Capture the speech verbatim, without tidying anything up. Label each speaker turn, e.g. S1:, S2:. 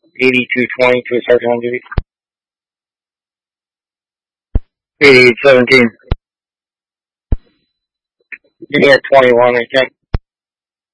S1: eighty-two twenty to a sergeant on duty. eighty-eight seventeen. You got twenty-one, I think.